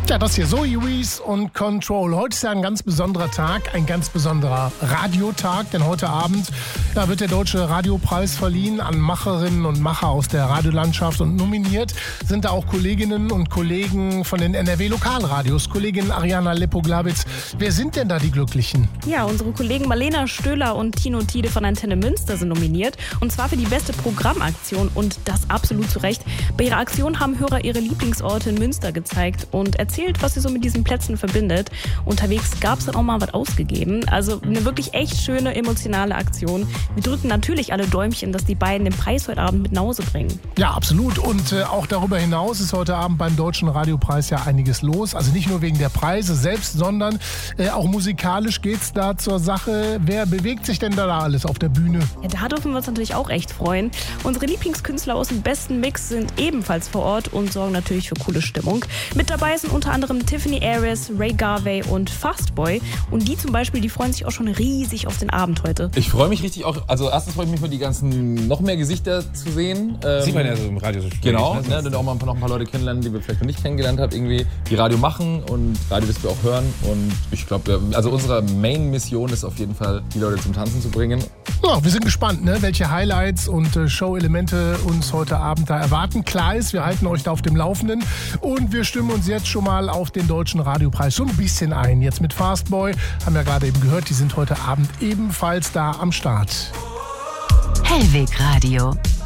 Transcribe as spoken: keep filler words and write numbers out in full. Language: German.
Ja, das hier Zoe Wees und Control. Heute ist ja ein ganz besonderer Tag, ein ganz besonderer Radiotag, denn heute Abend ja, wird der Deutsche Radiopreis verliehen an Macherinnen und Macher aus der Radiolandschaft und nominiert sind da auch Kolleginnen und Kollegen von den N R W-Lokalradios. Kollegin Ariana Leppo-Glabitz, wer sind denn da die Glücklichen? Ja, unsere Kollegen Marlena Stöhler und Tino Tiede von Antenne Münster sind nominiert und zwar für die beste Programmaktion und das absolut zu Recht. Bei ihrer Aktion haben Hörer ihre Lieblingsorte in Münster gezeigt und erzählt, was sie so mit diesen Plätzen verbindet. Unterwegs gab es dann auch mal was ausgegeben. Also eine wirklich echt schöne, emotionale Aktion. Wir drücken natürlich alle Däumchen, dass die beiden den Preis heute Abend mit nach Hause bringen. Ja, absolut. Und äh, auch darüber hinaus ist heute Abend beim Deutschen Radiopreis ja einiges los. Also nicht nur wegen der Preise selbst, sondern äh, auch musikalisch geht es da zur Sache. Wer bewegt sich denn da alles auf der Bühne? Ja, da dürfen wir uns natürlich auch echt freuen. Unsere Lieblingskünstler aus dem besten Mix sind ebenfalls vor Ort und sorgen natürlich für coole Stimmung. Mit dabei sind unter anderem Tiffany Aries, Ray Garvey und Fastboy. Und die zum Beispiel, die freuen sich auch schon riesig auf den Abend heute. Ich freue mich richtig auch, also erstens freue ich mich mal die ganzen, noch mehr Gesichter zu sehen. Ähm, Sieht man ja so im Radio so spät. Genau, ne, dann auch mal, noch ein paar Leute kennenlernen, die wir vielleicht noch nicht kennengelernt haben, irgendwie, die Radio machen und Radio, das wir auch hören. Und ich glaube, also unsere Main-Mission ist auf jeden Fall, die Leute zum Tanzen zu bringen. Ja, wir sind gespannt, ne, welche Highlights und äh, Show-Elemente uns heute Abend da erwarten. Klar ist, wir halten euch da auf dem Laufenden und wir stimmen uns jetzt schon mal auf den Deutschen Radiopreis so ein bisschen ein. Jetzt mit Fastboy, haben wir gerade eben gehört, die sind heute Abend ebenfalls da am Start. Hellweg Radio.